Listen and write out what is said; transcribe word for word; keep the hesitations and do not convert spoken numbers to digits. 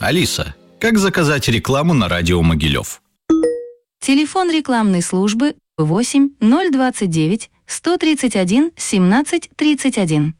Алиса, как заказать рекламу на радио Могилев? Телефон рекламной службы восемь ноль двадцать девять сто тридцать один семнадцать тридцать один.